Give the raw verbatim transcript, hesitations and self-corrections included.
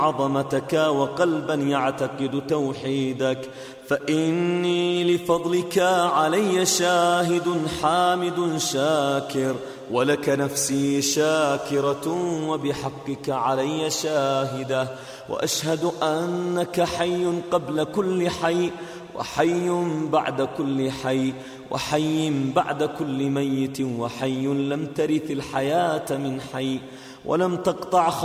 عظمتك وقلبا يعتقد توحيدك، فإني لفضلك علي شاهد حامد شاكر، ولك نفسي شاكرة وبحقك علي شاهدة، وأشهد أنك حي قبل كل حي، وحي بعد كل حي، وحي بعد كل ميت، وحي لم ترث الحياة من حي، ولم تقطع